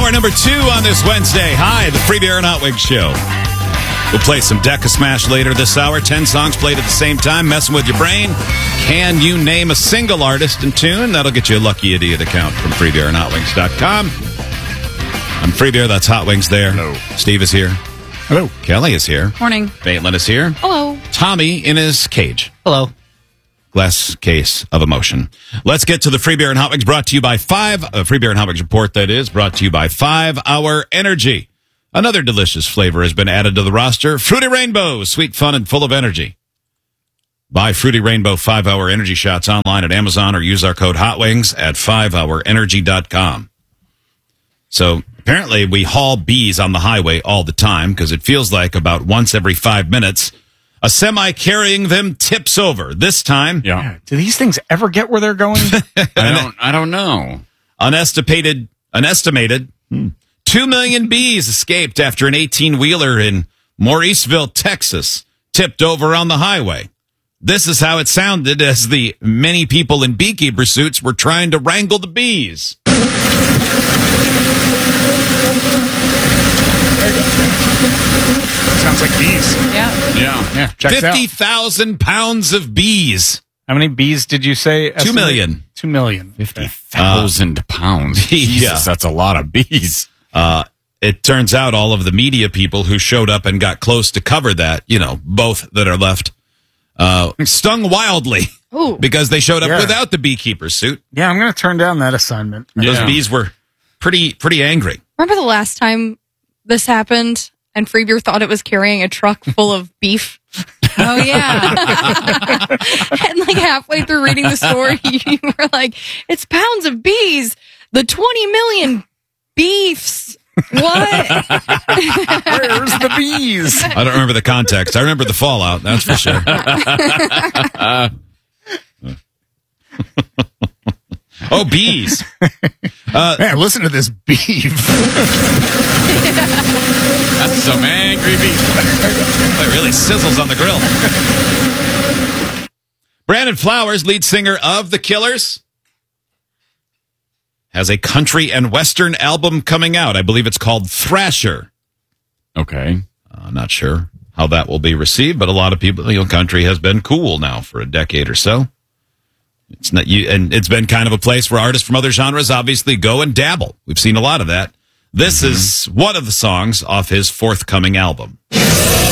Hour number 2 on this Wednesday. Hi, the Free Beer and Hot Wings Show. We'll play some Deca Smash later this hour. 10 songs played at the same time, messing with your brain. Can you name a single artist and tune? That'll get you a Lucky Idiot account from freebeerandhotwings.com. I'm Free Beer, that's Hot Wings there. Hello. Steve is here. Hello. Kelly is here. Morning. Maitland is here. Hello. Tommy in his cage. Hello. Glass case of emotion. Let's get to the Free Beer and Hot Wings, brought to you by Free Beer and Hot Wings report, that is, brought to you by 5 Hour Energy. Another delicious flavor has been added to the roster. Fruity Rainbow, sweet, fun, and full of energy. Buy Fruity Rainbow 5 Hour Energy shots online at Amazon or use our code HOTWINGS at 5hourenergy.com. So apparently we haul bees on the highway all the time because it feels like about once every 5 minutes a semi carrying them tips over. This time, Yeah. Do these things ever get where they're going? I don't know. an estimated 2 million bees escaped after an 18-wheeler in Mauriceville, Texas, tipped over on the highway. This is how it sounded as the many people in beekeeper suits were trying to wrangle the bees. Sounds like bees. Yeah. Yeah. Checks out. 50,000 pounds of bees. How many bees did you say? 2 million. 2 million. 50,000 pounds. Yeah. Jesus, that's a lot of bees. It turns out all of the media people who showed up and got close to cover that, both that are left, stung wildly Ooh. because they showed up Yeah. without the beekeeper suit. Yeah, I'm going to turn down that assignment. Those Yeah. bees were pretty angry. Remember the last time this happened and Free Beer thought it was carrying a truck full of beef? Oh, yeah. And like halfway through reading the story, you were like, it's pounds of bees. The 20 million beefs. What? Where's the bees? I don't remember the context. I remember the fallout, that's for sure. Oh, bees. Man, listen to this beef. That's some angry bees. It really sizzles on the grill. Brandon Flowers, lead singer of The Killers, has a country and western album coming out. I believe it's called Thrasher. Okay. I'm not sure how that will be received, but a lot of people, country has been cool now for a decade or so. It's not and it's been kind of a place where artists from other genres obviously go and dabble. We've seen a lot of that. This is one of the songs off his forthcoming album.